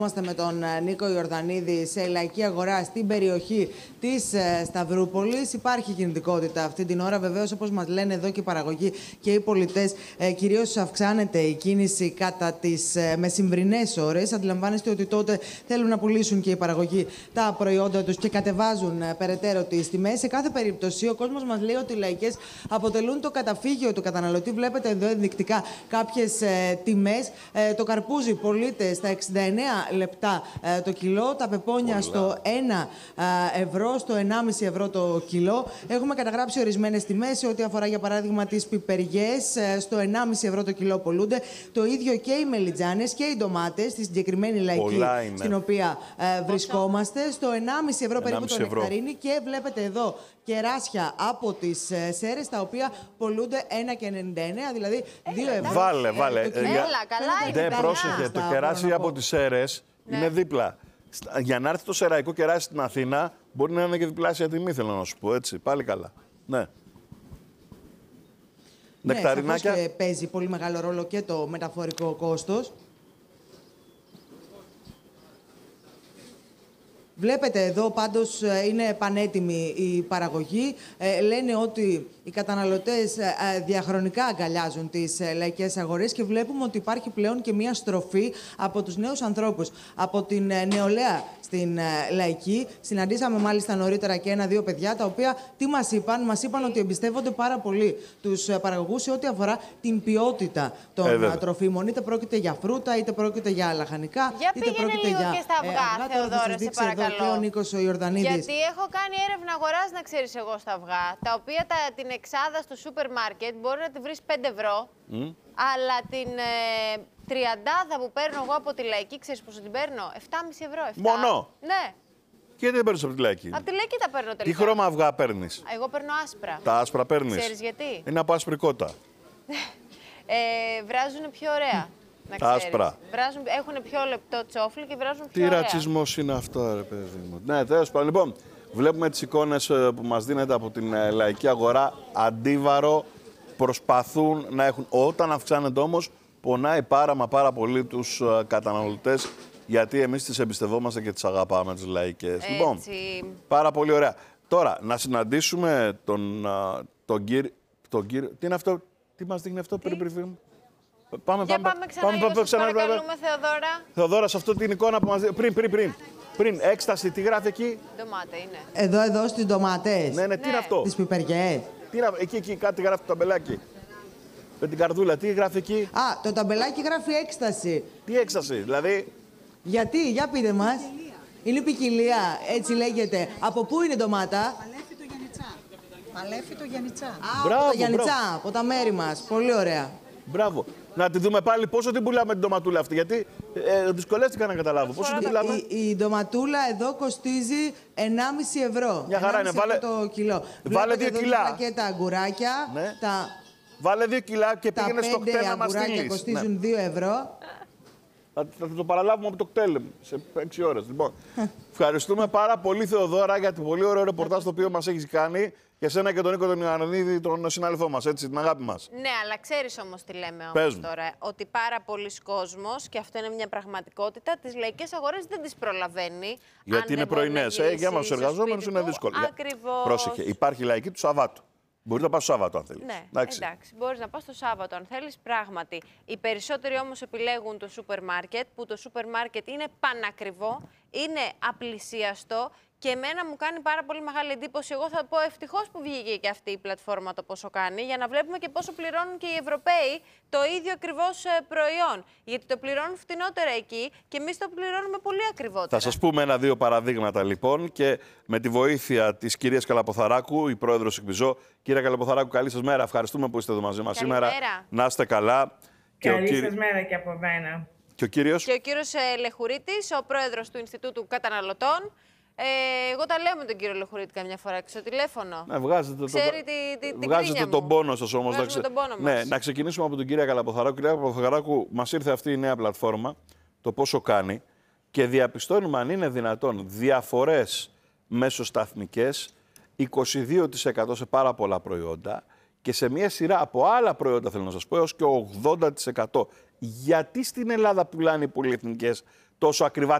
Είμαστε με τον Νίκο Ιορδανίδη σε λαϊκή αγορά στην περιοχή της Σταυρούπολης. Υπάρχει κινητικότητα αυτή την ώρα. Βεβαίως, όπως μας λένε εδώ και οι παραγωγοί και οι πολιτές, κυρίως αυξάνεται η κίνηση κατά τις μεσημβρινές ώρες. Αντιλαμβάνεστε ότι τότε θέλουν να πουλήσουν και οι παραγωγοί τα προϊόντα τους και κατεβάζουν περαιτέρω τις τιμές. Σε κάθε περίπτωση, ο κόσμος μας λέει ότι οι λαϊκές αποτελούν το καταφύγιο του καταναλωτή. Βλέπετε εδώ ενδεικτικά κάποιες τιμές. Το καρπούζι πωλείται στα 69 λεπτά το κιλό, τα πεπόνια στο 1 ευρώ, στο 1,5 ευρώ το κιλό. Έχουμε καταγράψει ορισμένες τιμές σε ό,τι αφορά, για παράδειγμα, τις πιπεριές. Στο 1,5 ευρώ το κιλό πολλούνται. Το ίδιο και οι μελιτζάνες και οι ντομάτες, στη συγκεκριμένη λαϊκή στην οποία βρισκόμαστε. Στο 1,5 ευρώ περίπου το νεκταρίνι. Και βλέπετε εδώ κεράσια από τις Σέρρες, τα οποία πολλούνται 1,99, δηλαδή 2 ευρώ. Βάλε. Καλά, πρόσεχε, το κεράσι από τις Σέρρες είναι δίπλα. Για να έρθει το σεραϊκό κεράσι στην Αθήνα, μπορεί να είναι και διπλάσια τιμή, θέλω να σου πω, έτσι. Πάλι καλά. Ναι. Νεκταρινάκια. Και παίζει πολύ μεγάλο ρόλο και το μεταφορικό κόστος. Βλέπετε εδώ πάντως είναι πανέτοιμη η παραγωγή. Λένε ότι οι καταναλωτές διαχρονικά αγκαλιάζουν τις λαϊκές αγορές και βλέπουμε ότι υπάρχει πλέον και μία στροφή από τους νέους ανθρώπους, από την νεολαία στην λαϊκή. Συναντήσαμε μάλιστα νωρίτερα και 1-2 παιδιά, τα οποία τι μας είπαν? Μας είπαν ότι εμπιστεύονται πάρα πολύ τους παραγωγούς σε ό,τι αφορά την ποιότητα των τροφίμων. Είτε πρόκειται για φρούτα, είτε πρόκειται για λαχανικά, είτε πρόκειται για και στα αυγά, Θεοδόρα, σε παρακαλώ. Και ο Νίκος ο Ιορδανίδης. Γιατί έχω κάνει έρευνα αγοράς, να ξέρεις, εγώ στα αυγά, τα οποία την εξάδα στο σούπερ μάρκετ μπορεί να τη βρεις 5 ευρώ, αλλά την τριαντάδα που παίρνω εγώ από τη λαϊκή, ξέρεις πόσο την παίρνω? 7,5 ευρώ. 7. Μόνο? Ναι. Και δεν παίρνεις από τη λαϊκή? Από τη λαϊκή τα παίρνω τελικά. Τι χρώμα αυγά παίρνεις? Εγώ παίρνω άσπρα. Τα άσπρα παίρνεις? Ξέρεις γιατί? Είναι από άσπρη κότα. Βράζουν πιο ωραία. Τα άσπρα. Έχουν πιο λεπτό τσόφλι και βράζουν πιο Τι ωραία. ρατσισμός είναι αυτό, ρε παιδί μου? Ναι, τέλος πάντων. Λοιπόν, βλέπουμε τις εικόνες που μας δίνεται από την λαϊκή αγορά. Αντίβαρο, προσπαθούν να έχουν. Όταν αυξάνεται όμως, πονάει πάρα πολύ τους καταναλωτές, γιατί εμείς τις εμπιστευόμαστε και τις αγαπάμε τις λαϊκές. Λοιπόν, πάρα πολύ ωραία. Τώρα, να συναντήσουμε τον κύριο. Τι είναι αυτό? Τι μας δείχνει αυτό? Πάμε ξανά. Παρακαλούμε, Θεοδόρα. Θεοδόρα, σε αυτή την εικόνα που μας δείχνει. Πριν, έκσταση, τι γράφει εκεί? Ντομάτα είναι. Εδώ στις ντομάτες. Ναι, τι είναι αυτό? Τις πιπεριές. Εκεί, κάτι γράφει το ταμπελάκι. Με την καρδούλα, τι γράφει εκεί? Το ταμπελάκι γράφει έκσταση. Τι έκσταση, δηλαδή? Γιατί, για πείτε μας. Είναι ποικιλία, έτσι λέγεται. Από πού είναι ντομάτα? Παλέφι το Γιαννιτσά. Μπράβο, το Γιαννιτσά, από τα μέρη μας. Πολύ ωραία. Μπράβο. Να τη δούμε πάλι πόσο την πουλάμε την ντοματούλα αυτή, γιατί δυσκολεύτηκα να καταλάβω. Πόσο την πουλάμε? Η ντοματούλα εδώ κοστίζει 1,5 ευρώ. Μια χαρά είναι. Το κιλό. Βάλε 2 κιλά. Και τα αγκουράκια. Ναι. Βάλε 2 κιλά και πήγαινε στο κτέλ να μας στείλεις. Τα 5 αγκουράκια κοστίζουν 2 ευρώ. Θα το παραλάβουμε από το κτέλ σε 6 ώρες. Λοιπόν, ευχαριστούμε πάρα πολύ, Θεοδόρα, για το πολύ ωραίο ρεπορτάζ το οποίο μας έχεις κάνει. Και εσένα και τον Νίκο τον Ιωαννίδη, τον συνάδελφό μας, έτσι, την αγάπη μας. Ναι, αλλά ξέρεις όμως τι λέμε όμως τώρα? Ότι πάρα πολλοί κόσμος, και αυτό είναι μια πραγματικότητα, τις λαϊκές αγορές δεν τις προλαβαίνει. Γιατί είναι πρωινές. Για μας τους εργαζόμενους είναι δύσκολο. Ακριβώς. Πρόσεχε, υπάρχει λαϊκή του Σαββάτου. Μπορεί να πας το Σάββατο αν θέλεις. Ναι, εντάξει, μπορείς να πας το Σάββατο αν θέλεις, πράγματι. Οι περισσότεροι όμως επιλέγουν το σούπερ μάρκετ, που το σούπερ μάρκετ είναι πανακριβό, είναι απλησίαστο. Και εμένα μου κάνει πάρα πολύ μεγάλη εντύπωση. Εγώ θα πω ευτυχώς που βγήκε και αυτή η πλατφόρμα το πόσο κάνει, για να βλέπουμε και πόσο πληρώνουν και οι Ευρωπαίοι το ίδιο ακριβώς προϊόν. Γιατί το πληρώνουν φτηνότερα εκεί και εμείς το πληρώνουμε πολύ ακριβότερα. Θα σας πούμε 1-2 παραδείγματα λοιπόν, και με τη βοήθεια της κυρίας Καλαποθαράκου, η πρόεδρος Εκπιζώ. Κυρία Καλαποθαράκου, καλή σας μέρα. Ευχαριστούμε που είστε εδώ μαζί μας σήμερα. Να είστε καλά. Καλή σας μέρα και από μένα. Και ο κύριος Λεχουρίτης, ο πρόεδρος του Ινστιτούτου Καταναλωτών. Εγώ τα λέω με τον κύριο Λεχουρίτη καμιά φορά στο τηλέφωνο. Βγάζετε τον πόνο σας όμως. Ναι, να ξεκινήσουμε από την κυρία Καλαποθαράκου. Κυρία Καλαποθαράκου, μας ήρθε αυτή η νέα πλατφόρμα, το πόσο κάνει, και διαπιστώνουμε αν είναι δυνατόν διαφορές μεσοσταθμικές, 22% σε πάρα πολλά προϊόντα και σε μια σειρά από άλλα προϊόντα, θέλω να σας πω, έως και 80%. Γιατί στην Ελλάδα πουλάνε οι πολυεθνικές τόσο ακριβά